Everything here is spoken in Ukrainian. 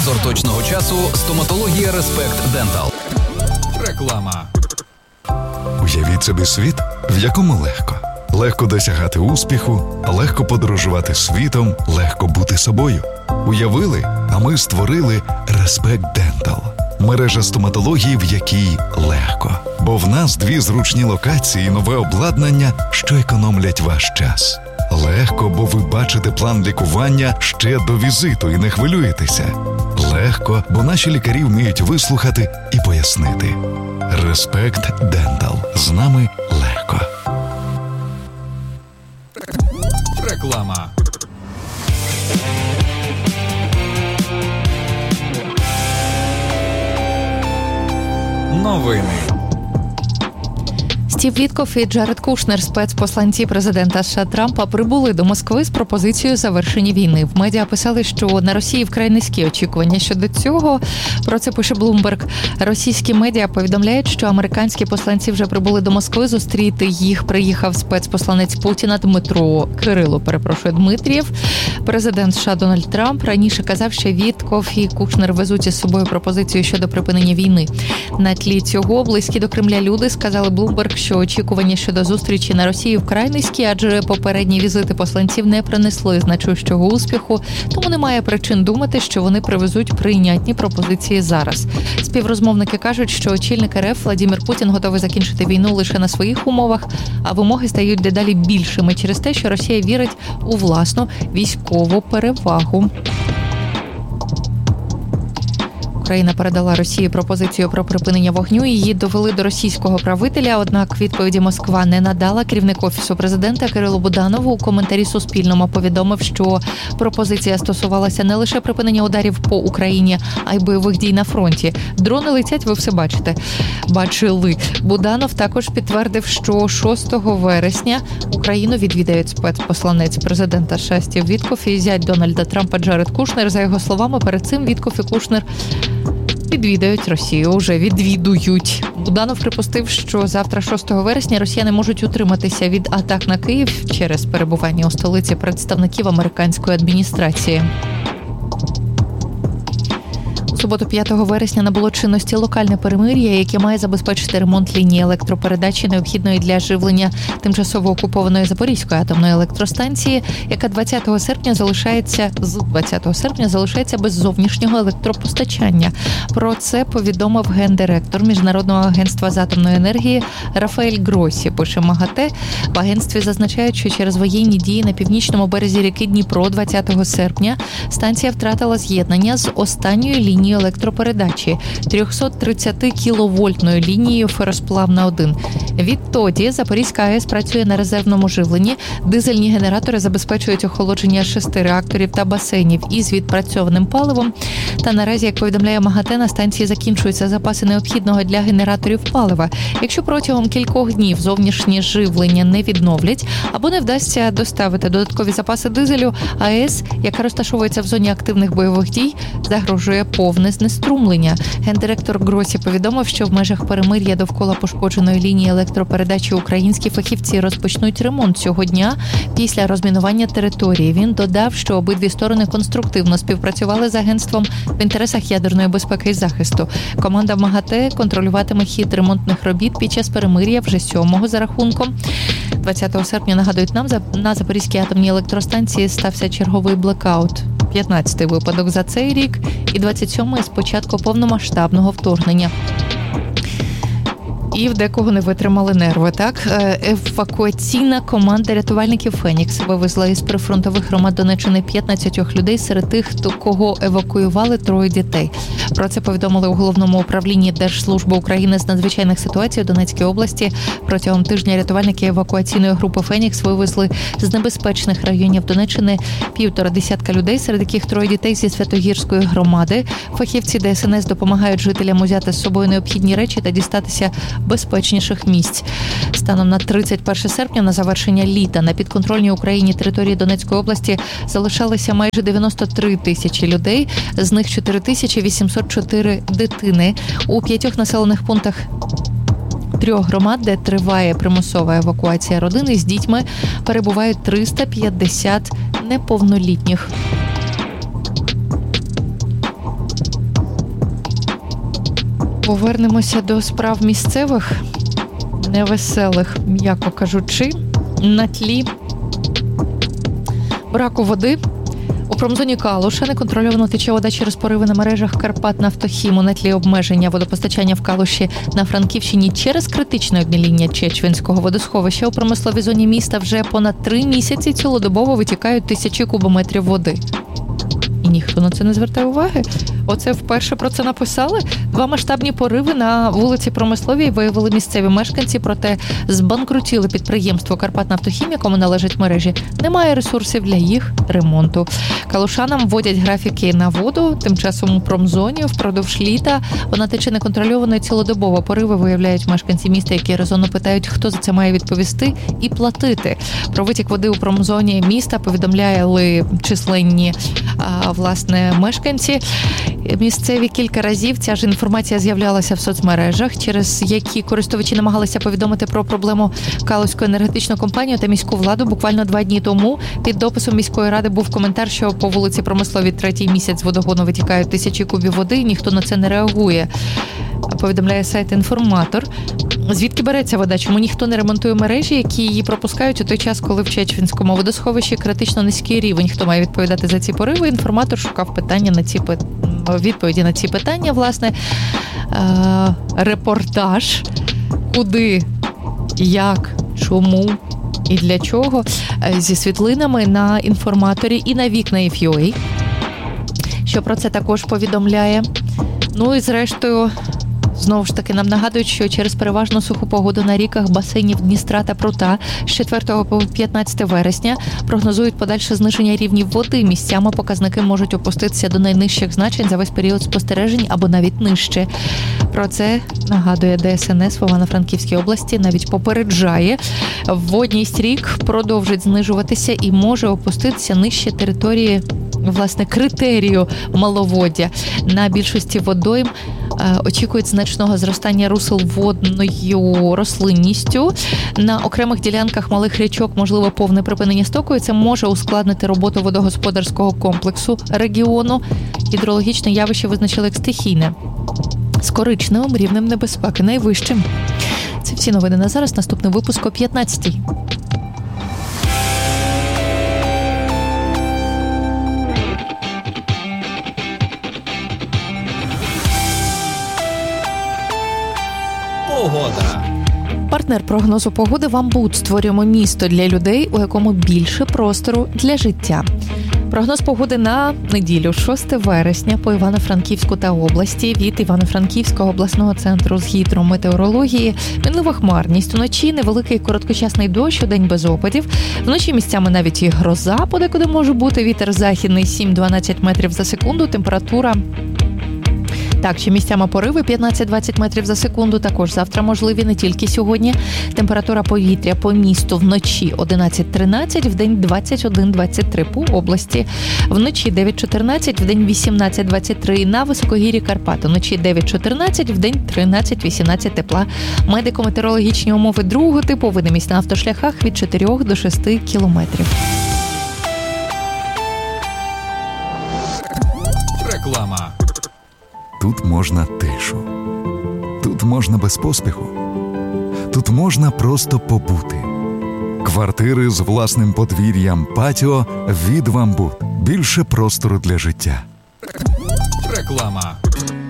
Спонсор точного часу – стоматологія Респект Дентал. Реклама. Уявіть собі світ, в якому легко. Легко досягати успіху, легко подорожувати світом, легко бути собою. Уявили, а ми створили Респект Дентал. Мережа стоматології, в якій легко. Бо в нас 2 зручні локації і нове обладнання, що економлять ваш час. Легко, бо ви бачите план лікування ще до візиту і не хвилюєтеся. Легко, бо наші лікарі вміють вислухати і пояснити. Респект Дентал. З нами легко. Реклама. Новини. Стів Віткоф і Джаред Кушнер, спецпосланці президента США Трампа, прибули до Москви з пропозицією завершення війни. В медіа писали, що на Росії вкрай низькі очікування щодо цього. Про це пише Bloomberg. Російські медіа повідомляють, що американські посланці вже прибули до Москви. Зустріти їх приїхав спецпосланець Путіна Дмитрієв. Президент США Дональд Трамп раніше казав, що Віткоф і Кушнер везуть із собою пропозицію щодо припинення війни. На тлі цього близькі до Кремля люди сказали Bloomberg, що очікування щодо зустрічі на Росії вкрай низькі, адже попередні візити посланців не принесли значущого успіху, тому немає причин думати, що вони привезуть прийнятні пропозиції зараз. Співрозмовники кажуть, що очільник РФ Владимир Путін готовий закінчити війну лише на своїх умовах, а вимоги стають дедалі більшими через те, що Росія вірить у власну військову перевагу. Україна передала Росії пропозицію про припинення вогню. Її довели до російського правителя, однак відповіді Москва не надала. Керівник Офісу президента Кирило Буданов у коментарі Суспільному повідомив, що пропозиція стосувалася не лише припинення ударів по Україні, а й бойових дій на фронті. Дрони летять, ви все бачите. Бачили. Буданов також підтвердив, що 6 вересня Україну відвідають спецпосланець президента США Стів Віткоф і зять Дональда Трампа Джаред Кушнер. За його словами, перед цим Віткоф і Кушнер відвідають Росію, уже відвідують. Буданов припустив, що завтра, 6 вересня, росіяни можуть утриматися від атак на Київ через перебування у столиці представників американської адміністрації. У суботу 5 вересня набуло чинності локальне перемир'я, яке має забезпечити ремонт лінії електропередачі, необхідної для живлення тимчасово окупованої Запорізької атомної електростанції, яка 20 серпня залишається без зовнішнього електропостачання. Про це повідомив гендиректор Міжнародного агентства з атомної енергії Рафаель Гросі, пише МАГАТЕ. В агентстві зазначають, що через воєнні дії на північному березі ріки Дніпро 20 серпня станція втратила з'єднання з останньою лінією електропередачі 330-кіловольтною лінією Феросплавна-1. Відтоді Запорізька АЕС працює на резервному живленні. Дизельні генератори забезпечують охолодження 6 реакторів та басейнів із відпрацьованим паливом. Та наразі, як повідомляє МАГАТЕ, на станції закінчуються запаси необхідного для генераторів палива. Якщо протягом кількох днів зовнішнє живлення не відновлять або не вдасться доставити додаткові запаси дизелю, АЕС, яка розташовується в зоні активних бойових дій, загрожує повне знеструмлення. Гендиректор Гросі повідомив, що в межах перемир'я довкола пошкодженої лінії електропередачі українські фахівці розпочнуть ремонт цього дня після розмінування території. Він додав, що обидві сторони конструктивно співпрацювали з агентством в інтересах ядерної безпеки і захисту. Команда МАГАТЕ контролюватиме хід ремонтних робіт під час перемир'я вже 7-го за рахунком. 20 серпня, нагадують нам, на Запорізькій атомній електростанції стався черговий блекаут. 15-й випадок за цей рік і 27-й з початку повномасштабного вторгнення. І в декого не витримали нерви, так? Евакуаційна команда рятувальників «Фенікс» вивезла із прифронтових громад Донеччини 15 людей, серед тих, кого евакуювали 3 дітей. Про це повідомили у Головному управлінні Держслужби України з надзвичайних ситуацій у Донецькій області. Протягом тижня рятувальники евакуаційної групи «Фенікс» вивезли з небезпечних районів Донеччини 150 людей, серед яких 3 дітей зі Святогірської громади. Фахівці ДСНС допомагають жителям узяти з собою необхідні речі та дістатися безпечніших місць. Станом на 31 серпня, на завершення літа, на підконтрольній Україні території Донецької області залишалися майже 93 тисячі людей, з них 4804 дитини. У 5 населених пунктах 3 громад, де триває примусова евакуація родини з дітьми, перебувають 350 неповнолітніх. Повернемося до справ місцевих, невеселих, м'яко кажучи, на тлі браку води. У промзоні Калуша неконтрольовано тече вода через пориви на мережах Карпатнафтохіму на тлі обмеження водопостачання в Калуші на Франківщині через критичне обміління Чечвінського водосховища. У промисловій зоні міста вже понад 3 місяці цілодобово витікають тисячі кубометрів води. І ніхто на це не звертає уваги. Оце вперше про це написали. 2 масштабні пориви на вулиці Промисловій виявили місцеві мешканці, проте збанкрутіле підприємство «Карпатнафтохім», якому належать мережі. Немає ресурсів для їх ремонту. Калушанам вводять графіки на воду. Тим часом у промзоні впродовж літа вона тече неконтрольовано і цілодобово. Пориви виявляють мешканці міста, які резонно питають, хто за це має відповісти і платити. Про витік води у промзоні міста повідомляли численні мешканці. Місцеві кілька разів ця ж інформація з'являлася в соцмережах, через які користувачі намагалися повідомити про проблему Калузьку енергетичну компанію та міську владу. Буквально 2 дні тому під дописом міської ради був коментар, що по вулиці Промисловій 3-й місяць з водогону витікають тисячі кубів води, і ніхто на це не реагує. Повідомляє сайт «Інформатор». Звідки береться вода? Чому ніхто не ремонтує мережі, які її пропускають у той час, коли в Чечвінському водосховищі критично низький рівень? Хто має відповідати за ці пориви? «Інформатор» шукав відповіді на ці питання. Власне, репортаж, куди, як, чому і для чого, зі світлинами на «Інформаторі» і на Вікна.ФЮА, що про це також повідомляє. Ну і зрештою, знову ж таки, нам нагадують, що через переважно суху погоду на ріках басейнів Дністра та Прута з 4 по 15 вересня прогнозують подальше зниження рівнів води. Місцями показники можуть опуститися до найнижчих значень за весь період спостережень або навіть нижче. Про це нагадує ДСНС в Івано-Франківській області, навіть попереджає. Водність рік продовжить знижуватися і може опуститися нижче території, власне, критерію маловоддя. На більшості водойм очікують значного зростання русел водною рослинністю. На окремих ділянках малих річок можливо повне припинення стоку, і це може ускладнити роботу водогосподарського комплексу регіону. Гідрологічне явище визначили як стихійне, з коричневим рівнем небезпеки найвищим. Це всі новини на зараз. Наступний випуск о 15-й. Погода. Партнер прогнозу погоди «Вамбут». Створюємо місто для людей, у якому більше простору для життя. Прогноз погоди на неділю, 6 вересня, по Івано-Франківську та області. Від Івано-Франківського обласного центру з гідрометеорології. Мінлива хмарність. Уночі невеликий короткочасний дощ, удень без опадів. Вночі місцями навіть і гроза подекуди може бути. Вітер західний 7-12 метрів за секунду. Температура... Так, ще місцями пориви 15-20 метрів за секунду. Також завтра можливі, не тільки сьогодні. Температура повітря по місту вночі 11-13, вдень 21-23 по області. Вночі 9-14, вдень 18-23 на високогір'ї Карпат. Вночі 9-14, вдень 13-18 тепла. Медико-метеорологічні умови другого типу. Видимість на автошляхах від 4 до 6 кілометрів. Реклама. Тут можна тишу. Тут можна без поспіху. Тут можна просто побути. Квартири з власним подвір'ям, патіо від «Вамбут». Більше простору для життя. Реклама.